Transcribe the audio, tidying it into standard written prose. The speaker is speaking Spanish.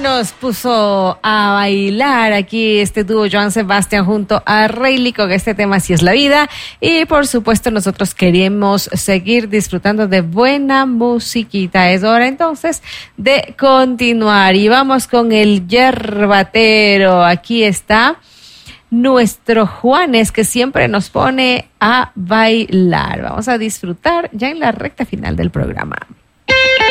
nos puso a bailar aquí este dúo Joan Sebastián junto a Reilly con este tema Así es la vida. Y por supuesto nosotros queremos seguir disfrutando de buena musiquita. Es hora entonces de continuar y vamos con el yerbatero. Aquí está nuestro Juanes, que siempre nos pone a bailar. Vamos a disfrutar ya en la recta final del programa.